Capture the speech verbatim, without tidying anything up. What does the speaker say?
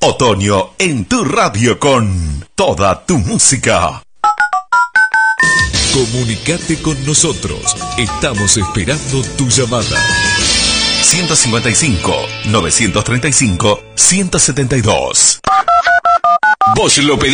Otoño en tu radio con toda tu música. Comunicate con nosotros. Estamos esperando tu llamada. ciento cincuenta y cinco, novecientos treinta y cinco, ciento setenta y dos. Vos lo pedís.